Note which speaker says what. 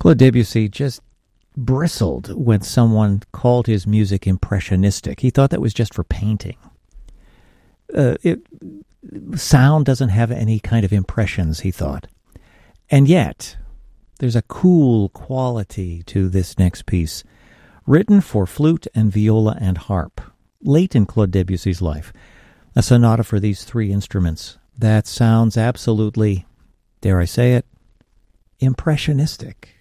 Speaker 1: Claude Debussy just bristled when someone called his music impressionistic. He thought that was just for painting. Sound doesn't have any kind of impressions, he thought. And yet, there's a cool quality to this next piece, written for flute and viola and harp, late in Claude Debussy's life. A sonata for these three instruments that sounds absolutely, dare I say it, impressionistic.